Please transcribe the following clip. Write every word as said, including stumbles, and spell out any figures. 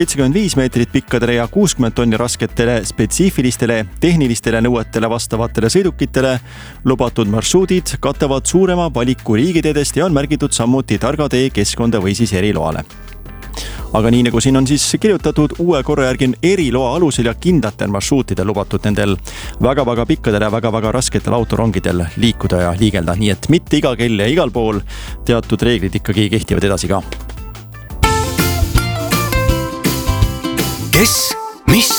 seitsekümmend viis meetrit pikkadele ja kuuskümmend tonni rasketele spetsiifilistele tehnilistele nõuetele vastavatele sõidukitele lubatud marsruudid katavad suurema valiku riigiteedest ja on märgitud samuti targa tee keskkonda või siis eriloale. Aga nii nagu siin on siis kirjutatud, uue korra järgi on eriloa alusel ja kindlatel marsruutidel lubatud nendel väga-väga pikkadel ja väga-väga rasketel autorongidel liikuda ja liigelda, nii et mitte iga kell ja igal pool teatud reeglid ikkagi kehtivad edasi ka. Kes, mis